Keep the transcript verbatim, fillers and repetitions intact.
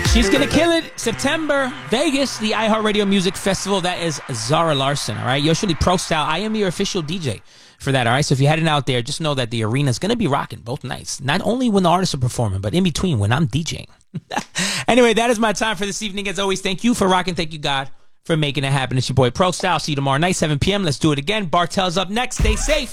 She's going to kill it. September, Vegas, the iHeartRadio Music Festival. That is Zara Larson, all right? Yoshili Pro Style. I am your official D J for that, all right? So if you're heading out there, just know that the arena is going to be rocking both nights. Not only when the artists are performing, but in between when I'm DJing. Anyway, that is my time for this evening. As always, thank you for rocking. Thank you, God, for making it happen. It's your boy Pro Style. See you tomorrow night, seven p.m. Let's do it again. Bartell's up next. Stay safe.